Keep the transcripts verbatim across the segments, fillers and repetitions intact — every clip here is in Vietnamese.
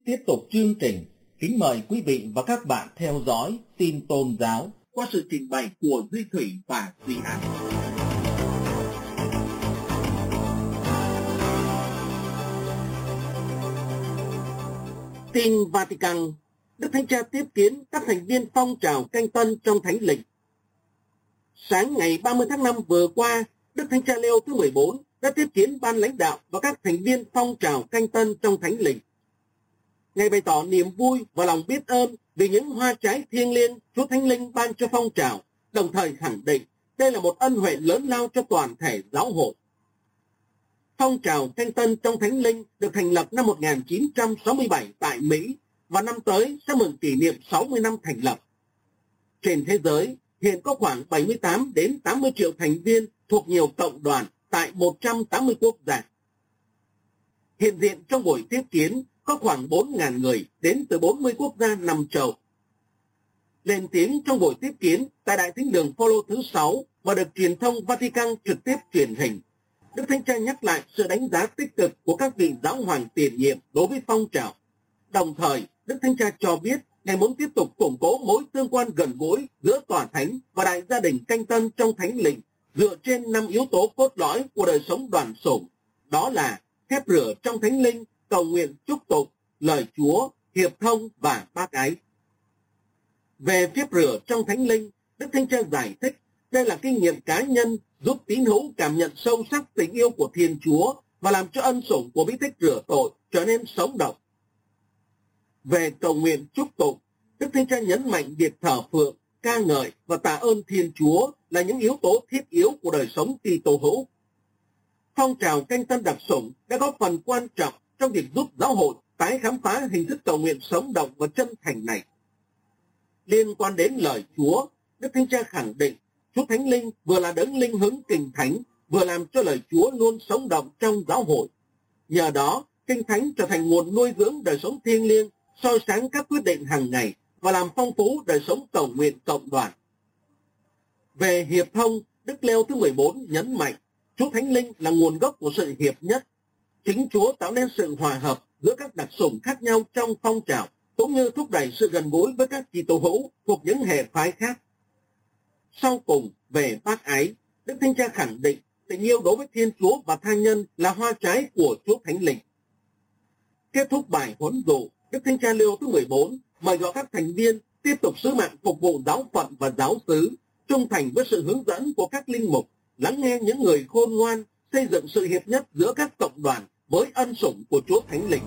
Tiếp tục chương trình, kính mời quý vị và các bạn theo dõi tin tôn giáo qua sự trình bày của Duy Thủy và Duy An. Tin Vatican, Đức Thánh Cha tiếp kiến các thành viên phong trào canh tân trong Thánh Lình. Sáng ngày ba mươi tháng năm vừa qua, Đức Thánh Cha Leo thứ mười bốn đã tiếp kiến ban lãnh đạo và các thành viên phong trào canh tân trong Thánh Lình. Ngài bày tỏ niềm vui và lòng biết ơn vì những hoa trái thiêng liêng Chúa Thánh Linh ban cho phong trào, đồng thời khẳng định đây là một ân huệ lớn lao cho toàn thể giáo hội. Phong trào canh tân trong Thánh Linh được thành lập năm một nghìn chín trăm sáu mươi bảy tại Mỹ và năm tới sẽ mừng kỷ niệm sáu mươi năm thành lập. Trên thế giới, hiện có khoảng bảy mươi tám đến tám mươi triệu thành viên thuộc nhiều cộng đoàn tại một trăm tám mươi quốc gia. Hiện diện trong buổi tiếp kiến có khoảng bốn nghìn người đến từ bốn mươi quốc gia nằm châu. Lên tiếng trong buổi tiếp kiến tại Đại Thính đường Phaolô thứ sáu và được truyền thông Vatican trực tiếp truyền hình, Đức Thánh Cha nhắc lại sự đánh giá tích cực của các vị giáo hoàng tiền nhiệm đối với phong trào. Đồng thời, Đức Thánh Cha cho biết Ngài muốn tiếp tục củng cố mối tương quan gần gũi giữa tòa thánh và đại gia đình canh tân trong Thánh Lình dựa trên năm yếu tố cốt lõi của đời sống đoàn sủng. Đó là phép rửa trong Thánh Linh, cầu nguyện chúc tụng, lời Chúa, hiệp thông và bác ái. Về phép rửa trong Thánh Linh, Đức Thánh Cha giải thích đây là kinh nghiệm cá nhân giúp tín hữu cảm nhận sâu sắc tình yêu của Thiên Chúa và làm cho ân sủng của bí tích rửa tội trở nên sống động. Về cầu nguyện chúc tụng, Đức Thánh Cha nhấn mạnh việc thờ phượng, ca ngợi và tạ ơn Thiên Chúa là những yếu tố thiết yếu của đời sống Kitô hữu. Phong trào canh tân đặc sủng đã góp phần quan trọng trong việc giúp giáo hội tái khám phá hình thức cầu nguyện sống động và chân thành này. Liên quan đến lời Chúa, Đức Thánh Cha khẳng định Chúa Thánh Linh vừa là đấng linh hứng kinh thánh, vừa làm cho lời Chúa luôn sống động trong giáo hội. Nhờ đó, kinh thánh trở thành nguồn nuôi dưỡng đời sống thiêng liêng, soi sáng các quyết định hàng ngày và làm phong phú đời sống cầu nguyện cộng đoàn. Về hiệp thông, Đức Leo thứ mười bốn nhấn mạnh Chúa Thánh Linh là nguồn gốc của sự hiệp nhất. Chính Chúa tạo nên sự hòa hợp giữa các đặc sủng khác nhau trong phong trào, cũng như thúc đẩy sự gần gũi với các Kitô hữu thuộc những hệ phái khác. Sau cùng, về bác ái, Đức Thánh Cha khẳng định tình yêu đối với Thiên Chúa và tha nhân là hoa trái của Chúa Thánh Linh. Kết thúc bài huấn dụ, Đức Thánh Cha Leo thứ mười bốn mời gọi các thành viên tiếp tục sứ mạng phục vụ giáo phận và giáo xứ, trung thành với sự hướng dẫn của các linh mục, lắng nghe những người khôn ngoan, xây dựng sự hiệp nhất giữa các cộng đoàn với ân sủng của Chúa Thánh Linh.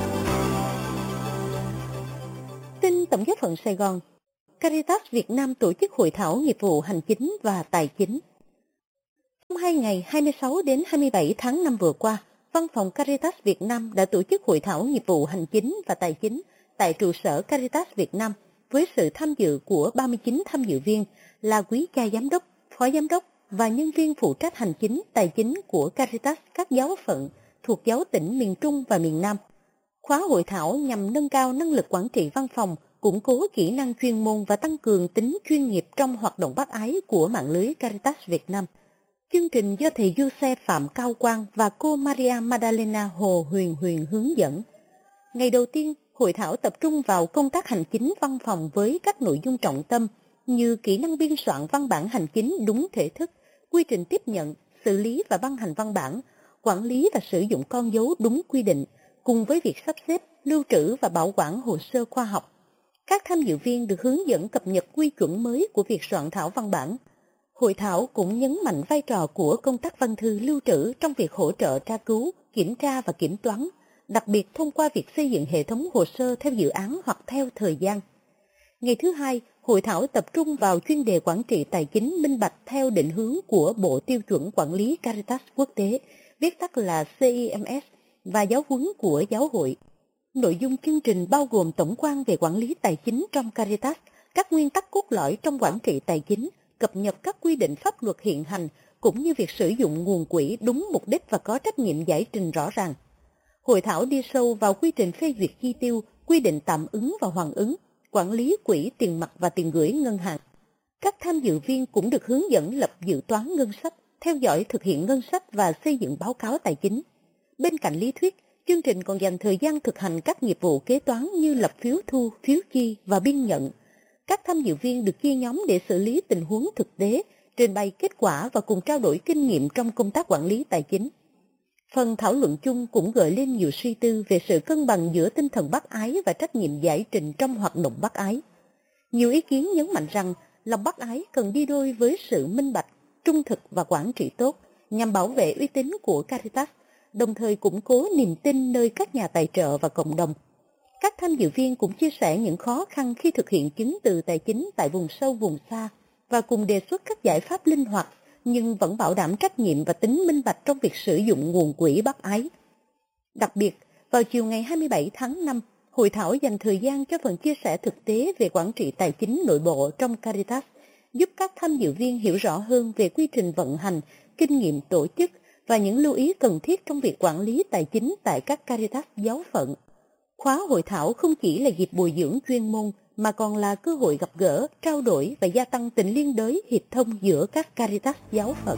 Tin Tổng giáo phận Sài Gòn, Caritas Việt Nam tổ chức hội thảo nghiệp vụ hành chính và tài chính. Trong hai ngày hai mươi sáu đến hai mươi bảy tháng năm vừa qua, Văn phòng Caritas Việt Nam đã tổ chức hội thảo nghiệp vụ hành chính và tài chính tại trụ sở Caritas Việt Nam với sự tham dự của ba mươi chín tham dự viên là quý cha giám đốc, phó giám đốc và nhân viên phụ trách hành chính tài chính của Caritas các giáo phận thuộc giáo tỉnh miền Trung và miền Nam. Khóa hội thảo nhằm nâng cao năng lực quản trị văn phòng, củng cố kỹ năng chuyên môn và tăng cường tính chuyên nghiệp trong hoạt động bác ái của mạng lưới Caritas Việt Nam. Chương trình do thầy Giuse Phạm Cao Quang và cô Maria Magdalena Hồ Huyền Huyền hướng dẫn. Ngày đầu tiên, hội thảo tập trung vào công tác hành chính văn phòng với các nội dung trọng tâm như kỹ năng biên soạn văn bản hành chính đúng thể thức, quy trình tiếp nhận, xử lý và ban hành văn bản, quản lý và sử dụng con dấu đúng quy định, cùng với việc sắp xếp, lưu trữ và bảo quản hồ sơ khoa học. Các tham dự viên được hướng dẫn cập nhật quy chuẩn mới của việc soạn thảo văn bản. Hội thảo cũng nhấn mạnh vai trò của công tác văn thư lưu trữ trong việc hỗ trợ tra cứu, kiểm tra và kiểm toán, đặc biệt thông qua việc xây dựng hệ thống hồ sơ theo dự án hoặc theo thời gian. Ngày thứ hai, hội thảo tập trung vào chuyên đề quản trị tài chính minh bạch theo định hướng của Bộ Tiêu chuẩn Quản lý Caritas Quốc tế, viết tắt là C I M S, và giáo huấn của giáo hội. Nội dung chương trình bao gồm tổng quan về quản lý tài chính trong Caritas, các nguyên tắc cốt lõi trong quản trị tài chính, cập nhật các quy định pháp luật hiện hành, cũng như việc sử dụng nguồn quỹ đúng mục đích và có trách nhiệm giải trình rõ ràng. Hội thảo đi sâu vào quy trình phê duyệt chi tiêu, quy định tạm ứng và hoàn ứng, quản lý quỹ tiền mặt và tiền gửi ngân hàng. Các tham dự viên cũng được hướng dẫn lập dự toán ngân sách, theo dõi thực hiện ngân sách và xây dựng báo cáo tài chính. Bên cạnh lý thuyết, Chương trình còn dành thời gian thực hành các nghiệp vụ kế toán như lập phiếu thu, phiếu chi và biên nhận. Các tham dự viên được chia nhóm để xử lý tình huống thực tế, trình bày kết quả và cùng trao đổi kinh nghiệm trong công tác quản lý tài chính. Phần thảo luận chung cũng gợi lên nhiều suy tư về sự cân bằng giữa tinh thần bác ái và trách nhiệm giải trình trong hoạt động bác ái. Nhiều ý kiến nhấn mạnh rằng lòng bác ái cần đi đôi với sự minh bạch, trung thực và quản trị tốt nhằm bảo vệ uy tín của Caritas, đồng thời củng cố niềm tin nơi các nhà tài trợ và cộng đồng. Các tham dự viên cũng chia sẻ những khó khăn khi thực hiện chứng từ tài chính tại vùng sâu vùng xa và cùng đề xuất các giải pháp linh hoạt nhưng vẫn bảo đảm trách nhiệm và tính minh bạch trong việc sử dụng nguồn quỹ bác ái. Đặc biệt, vào chiều ngày hai mươi bảy tháng năm, hội thảo dành thời gian cho phần chia sẻ thực tế về quản trị tài chính nội bộ trong Caritas, giúp các tham dự viên hiểu rõ hơn về quy trình vận hành, kinh nghiệm tổ chức và những lưu ý cần thiết trong việc quản lý tài chính tại các Caritas giáo phận. Khóa hội thảo không chỉ là dịp bồi dưỡng chuyên môn mà còn là cơ hội gặp gỡ, trao đổi và gia tăng tình liên đới hiệp thông giữa các Caritas giáo phận.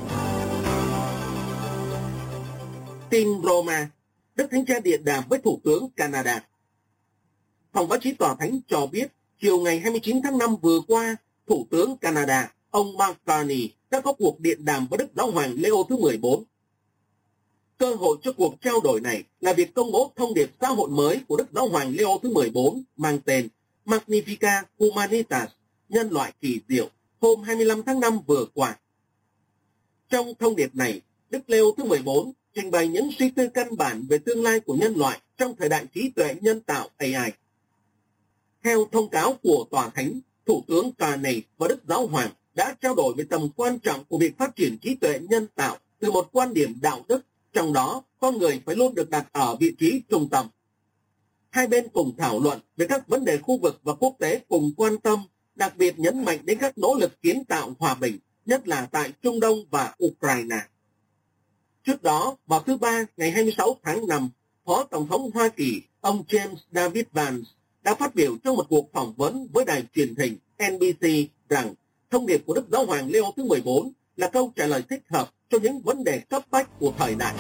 Tin Roma, Đức Thánh Cha điện đàm với Thủ tướng Canada. Phòng báo chí Tòa Thánh cho biết, chiều ngày hai mươi chín tháng năm vừa qua, Thủ tướng Canada, ông Mark Carney đã có cuộc điện đàm với Đức Giáo hoàng Leo thứ mười bốn. Cơ hội cho cuộc trao đổi này là việc công bố thông điệp xã hội mới của Đức Giáo hoàng Leo thứ mười bốn mang tên Magnificat Humanitas, nhân loại kỳ diệu, hôm hai mươi lăm tháng năm vừa qua. Trong thông điệp này, Đức Leo thứ mười bốn trình bày những suy tư căn bản về tương lai của nhân loại trong thời đại trí tuệ nhân tạo A I. Theo thông cáo của Tòa Thánh, Thủ tướng Carney và Đức Giáo hoàng đã trao đổi về tầm quan trọng của việc phát triển trí tuệ nhân tạo từ một quan điểm đạo đức, trong đó con người phải luôn được đặt ở vị trí trung tâm. Hai bên cùng thảo luận về các vấn đề khu vực và quốc tế cùng quan tâm, đặc biệt nhấn mạnh đến các nỗ lực kiến tạo hòa bình, nhất là tại Trung Đông và Ukraine. Trước đó, vào thứ Ba ngày hai mươi sáu tháng năm, Phó Tổng thống Hoa Kỳ, ông James David Vance đã phát biểu trong một cuộc phỏng vấn với đài truyền hình N B C rằng thông điệp của Đức Giáo hoàng Leo thứ mười bốn là câu trả lời thích hợp cho những vấn đề cấp bách của thời đại.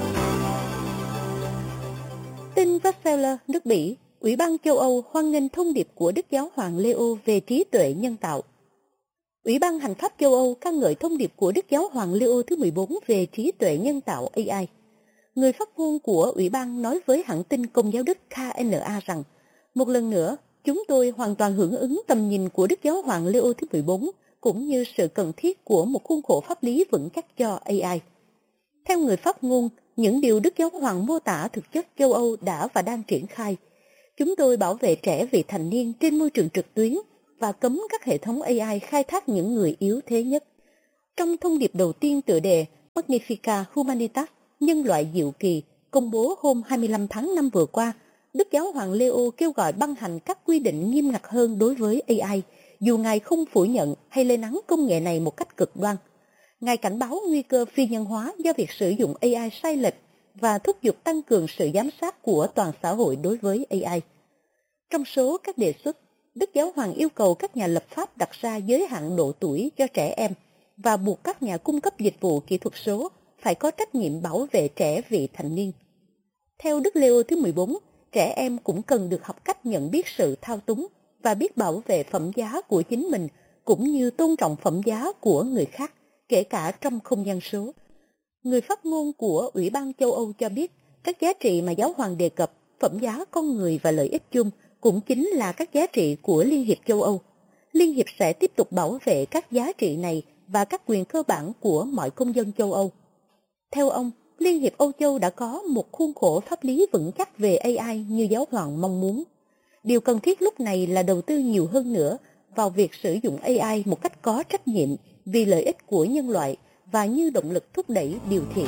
Tin Bruxelles, nước Bỉ, Ủy ban châu Âu hoan nghênh thông điệp của Đức Giáo hoàng Leo về trí tuệ nhân tạo. Ủy ban Hành pháp châu Âu ca ngợi thông điệp của Đức Giáo hoàng Leo thứ mười bốn về trí tuệ nhân tạo A I. Người phát ngôn của Ủy ban nói với hãng tin Công giáo Đức K N A rằng, một lần nữa, chúng tôi hoàn toàn hưởng ứng tầm nhìn của Đức Giáo hoàng Leo thứ mười bốn, cũng như sự cần thiết của một khuôn khổ pháp lý vững chắc cho A I. Theo người phát ngôn, những điều Đức Giáo hoàng mô tả thực chất châu Âu đã và đang triển khai. Chúng tôi bảo vệ trẻ vị thành niên trên môi trường trực tuyến và cấm các hệ thống A I khai thác những người yếu thế nhất. Trong thông điệp đầu tiên tựa đề Magnificat Humanitas, nhân loại diệu kỳ, công bố hôm hai mươi lăm tháng năm vừa qua, Đức Giáo hoàng Leo kêu gọi ban hành các quy định nghiêm ngặt hơn đối với A I, dù Ngài không phủ nhận hay lên án công nghệ này một cách cực đoan. Ngài cảnh báo nguy cơ phi nhân hóa do việc sử dụng A I sai lệch và thúc giục tăng cường sự giám sát của toàn xã hội đối với A I. Trong số các đề xuất, Đức Giáo hoàng yêu cầu các nhà lập pháp đặt ra giới hạn độ tuổi cho trẻ em và buộc các nhà cung cấp dịch vụ kỹ thuật số phải có trách nhiệm bảo vệ trẻ vị thành niên. Theo Đức Leo thứ mười bốn, trẻ em cũng cần được học cách nhận biết sự thao túng và biết bảo vệ phẩm giá của chính mình, cũng như tôn trọng phẩm giá của người khác, kể cả trong không gian số. Người phát ngôn của Ủy ban châu Âu cho biết, các giá trị mà giáo hoàng đề cập, phẩm giá con người và lợi ích chung, cũng chính là các giá trị của Liên hiệp châu Âu. Liên hiệp sẽ tiếp tục bảo vệ các giá trị này và các quyền cơ bản của mọi công dân châu Âu. Theo ông, Liên hiệp Âu Châu đã có một khuôn khổ pháp lý vững chắc về A I như giáo hoàng mong muốn. Điều cần thiết lúc này là đầu tư nhiều hơn nữa vào việc sử dụng A I một cách có trách nhiệm vì lợi ích của nhân loại và như động lực thúc đẩy điều thiện.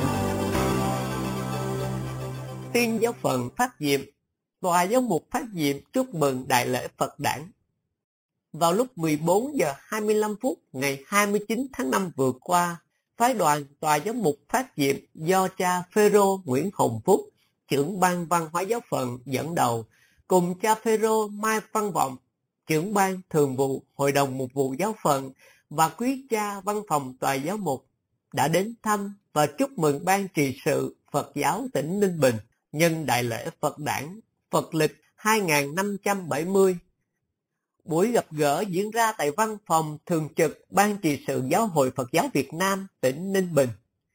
Tin giáo phận Phát Diệm. Tòa giáo mục Phát Diệm chúc mừng đại lễ Phật đản. Vào lúc mười bốn giờ hai mươi lăm phút ngày hai mươi chín tháng năm vừa qua, phái đoàn Tòa giáo mục Phát Diệm do cha Phêrô Nguyễn Hồng Phúc, trưởng ban văn hóa giáo phận dẫn đầu, cùng cha Phêrô Mai Văn Vọng, trưởng ban thường vụ Hội đồng Mục vụ giáo phận và quý cha văn phòng Tòa giáo mục đã đến thăm và chúc mừng ban trị sự Phật giáo tỉnh Ninh Bình nhân đại lễ Phật đản Phật lịch hai nghìn năm trăm bảy mươi. Buổi gặp gỡ diễn ra tại văn phòng thường trực Ban trị sự Giáo hội Phật giáo Việt Nam tỉnh Ninh Bình.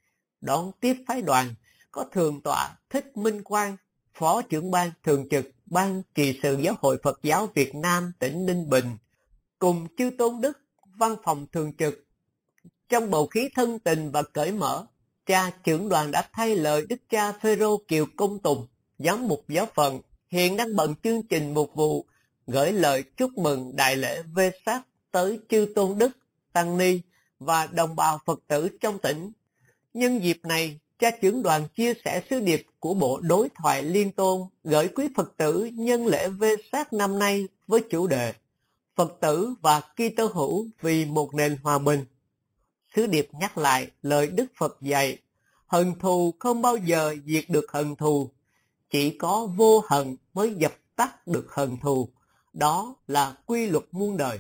Đón tiếp phái đoàn có Thượng tọa Thích Minh Quang, Phó trưởng ban thường trực Ban trị sự Giáo hội Phật giáo Việt Nam tỉnh Ninh Bình, cùng chư tôn đức văn phòng thường trực. Trong bầu khí thân tình và cởi mở, cha trưởng đoàn đã thay lời Đức cha Phêrô Kiều Công Tùng, giám mục giáo phận, hiện đang bận chương trình mục vụ, gửi lời chúc mừng đại lễ Vê-sác tới chư tôn đức, tăng ni và đồng bào Phật tử trong tỉnh. Nhân dịp này, cha trưởng đoàn chia sẻ sứ điệp của Bộ Đối thoại Liên tôn gửi quý Phật tử nhân lễ Vê-sác năm nay với chủ đề Phật tử và Kitô hữu vì một nền hòa bình. Sứ điệp nhắc lại lời Đức Phật dạy, hận thù không bao giờ diệt được hận thù, chỉ có vô hận mới dập tắt được hận thù. Đó là quy luật muôn đời.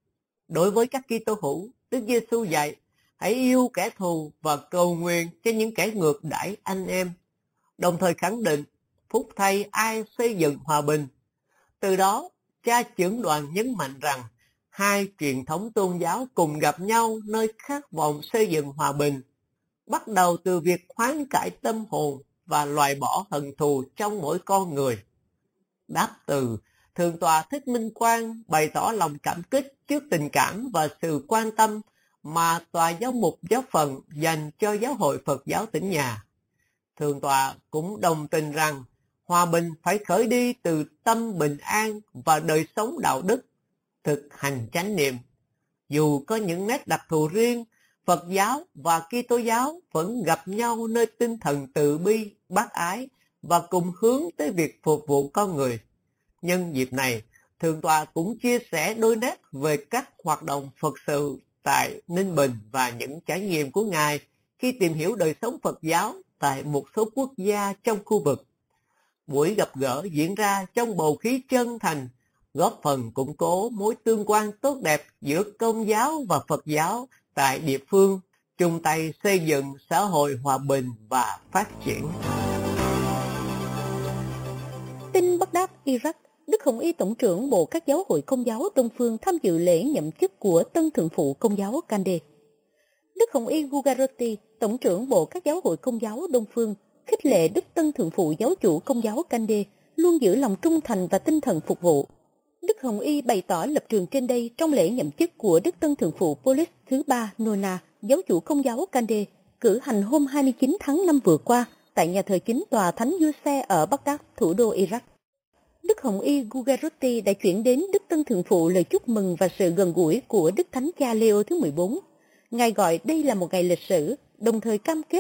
Đối với các Kitô hữu, Đức Giêsu dạy, hãy yêu kẻ thù và cầu nguyện cho những kẻ ngược đãi anh em, đồng thời khẳng định phúc thay ai xây dựng hòa bình. Từ đó, cha trưởng đoàn nhấn mạnh rằng hai truyền thống tôn giáo cùng gặp nhau nơi khát vọng xây dựng hòa bình, bắt đầu từ việc hoán cải tâm hồn và loại bỏ hận thù trong mỗi con người. Đáp từ, Thượng tọa Thích Minh Quang bày tỏ lòng cảm kích trước tình cảm và sự quan tâm mà tòa giáo mục giáo phận dành cho Giáo hội Phật giáo tỉnh nhà. Thượng tọa cũng đồng tình rằng hòa bình phải khởi đi từ tâm bình an và đời sống đạo đức, thực hành chánh niệm. Dù có những nét đặc thù riêng, Phật giáo và Kitô giáo vẫn gặp nhau nơi tinh thần từ bi, bác ái và cùng hướng tới việc phục vụ con người. Nhân dịp này, Thượng tọa cũng chia sẻ đôi nét về các hoạt động Phật sự tại Ninh Bình và những trải nghiệm của Ngài khi tìm hiểu đời sống Phật giáo tại một số quốc gia trong khu vực. Buổi gặp gỡ diễn ra trong bầu khí chân thành, góp phần củng cố mối tương quan tốt đẹp giữa Công giáo và Phật giáo tại địa phương, chung tay xây dựng xã hội hòa bình và phát triển. Tin Baghdad, Iraq, Đức Hồng Y Tổng trưởng Bộ các giáo hội Công giáo Đông phương tham dự lễ nhậm chức của tân thượng phụ Công giáo Kande. Đức Hồng Y Gugarotti, Tổng trưởng Bộ các giáo hội Công giáo Đông phương, khích lệ Đức Tân Thượng phụ Giáo chủ Công giáo Kande luôn giữ lòng trung thành và tinh thần phục vụ. Đức Hồng Y bày tỏ lập trường trên đây trong lễ nhậm chức của Đức Tân Thượng phụ Polis thứ ba Nona, Giáo chủ Công giáo Kande, cử hành hôm hai mươi chín tháng năm vừa qua tại nhà thờ chính tòa Thánh Giuse ở Baghdad, thủ đô Iraq. Đức Hồng Y Gugarotti đã chuyển đến Đức Tân Thượng phụ lời chúc mừng và sự gần gũi của Đức Thánh Cha Leo thứ mười bốn. Ngài gọi đây là một ngày lịch sử, đồng thời cam kết